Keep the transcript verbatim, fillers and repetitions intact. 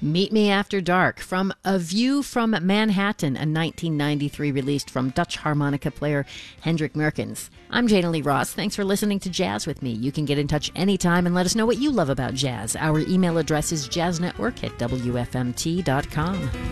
Meet Me After Dark from A View from Manhattan, a nineteen ninety-three release from Dutch harmonica player Hendrik Merkens. I'm Jana Lee Ross. Thanks for listening to Jazz with me. You can get in touch anytime and let us know what you love about jazz. Our email address is jazznetwork at w f m t dot com.